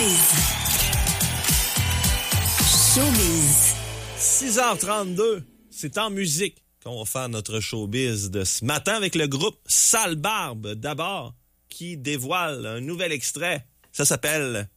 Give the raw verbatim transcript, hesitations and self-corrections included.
Showbiz. Showbiz. six heures trente-deux, c'est en musique qu'on va faire notre showbiz de ce matin avec le groupe Sale Barbe, d'abord, qui dévoile un nouvel extrait. Ça s'appelle